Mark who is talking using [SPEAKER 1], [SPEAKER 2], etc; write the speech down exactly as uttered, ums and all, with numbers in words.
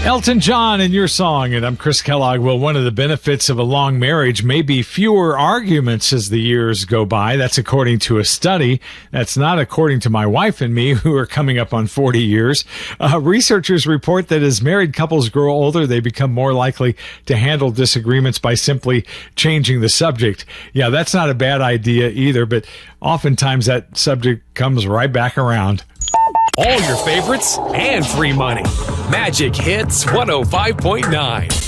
[SPEAKER 1] Elton John and your song, and I'm Chris Kellogg. Well, one of the benefits of a long marriage may be fewer arguments as the years go by. That's according to a study. That's not according to my wife and me, who are coming up on forty years. Uh, researchers report that as married couples grow older, they become more likely to handle disagreements by simply changing the subject. Yeah, that's not a bad idea either, but oftentimes that subject comes right back around.
[SPEAKER 2] All your favorites and free money. Magic Hits one oh five point nine.